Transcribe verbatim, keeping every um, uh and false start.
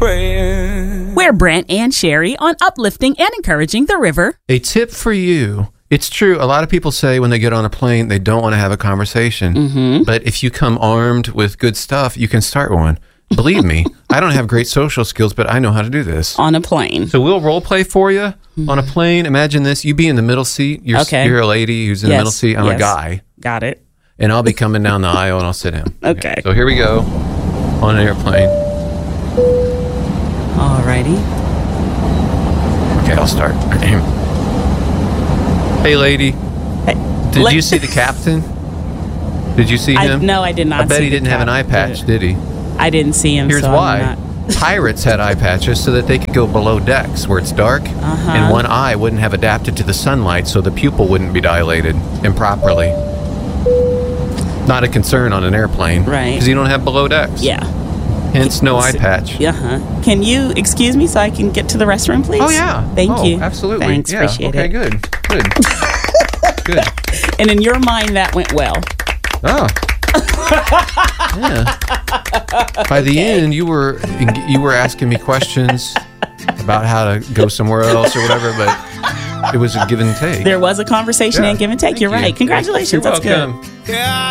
praying. We're Brent and Sherry on uplifting and encouraging the river. A tip for you. It's true. A lot of people say when they get on a plane, they don't want to have a conversation. Mm-hmm. But if you come armed with good stuff, you can start one. Believe me, I don't have great social skills, but I know how to do this. On a plane. So we'll role play for you mm-hmm. on a plane. Imagine this. You be in the middle seat. You're, okay. you're a lady who's in yes. the middle seat. I'm yes. a guy. Got it. And I'll be coming down the aisle and I'll sit down. Okay. So here we go on an airplane. Alrighty. Okay, I'll start. Hey, lady. Hey. Did Let- you see the captain? Did you see I, him? no, I did not I bet see he didn't have an eye patch, did he? I didn't see him. Here's so why. I'm not... Pirates had eye patches so that they could go below decks where it's dark, uh-huh. and one eye wouldn't have adapted to the sunlight, so the pupil wouldn't be dilated improperly. Not a concern on an airplane, right? Because you don't have below decks. Yeah. Hence, no eye patch. Uh huh. Can you excuse me so I can get to the restroom, please? Oh yeah. Thank oh, you. Absolutely. Thanks. Yeah. Appreciate okay, it. good. Good. Good. And in your mind, that went well. Oh. Yeah. By the okay. end, you were you were asking me questions about how to go somewhere else or whatever, but it was a give and take. There was a conversation yeah. and give and take. Thank You're you. right. Congratulations. You're That's welcome. good. Yeah.